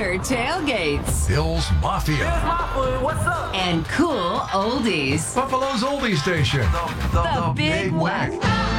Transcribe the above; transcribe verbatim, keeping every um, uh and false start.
Killer tailgates. Bill's Mafia. Here's my food. What's up? And cool oldies. Buffalo's oldie station. The, the, The Big Whack.